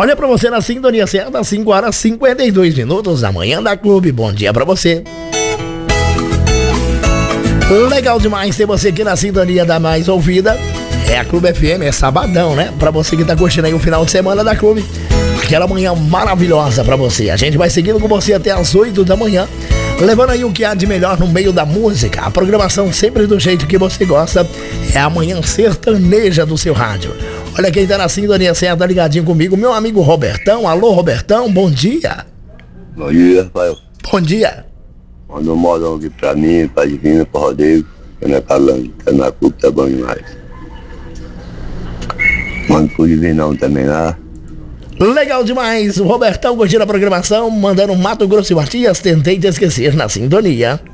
Olha pra você na sintonia certa, 5 horas 52 minutos da manhã da Clube. Bom dia pra você. Legal demais ter você aqui na sintonia da mais ouvida. É a Clube FM, é sabadão, né? Pra você que tá curtindo aí o final de semana da Clube. Aquela manhã maravilhosa pra você. A gente vai seguindo com você até as 8 da manhã, levando aí o que há de melhor no meio da música. A programação sempre do jeito que você gosta. É a manhã sertaneja do seu rádio. Olha quem tá na sintonia certa, ligadinho comigo, meu amigo Robertão. Alô, Robertão, bom dia. Bom dia, Rafael. Bom dia. Manda um modão aqui pra mim, pra Divina, pro Rodrigo. Eu não é falando, tá na Clube, tá bom demais. Manda pro Divinão também lá. Legal demais, o Robertão curtindo a programação, mandando Mato Grosso e Matias, tentei te esquecer na sintonia.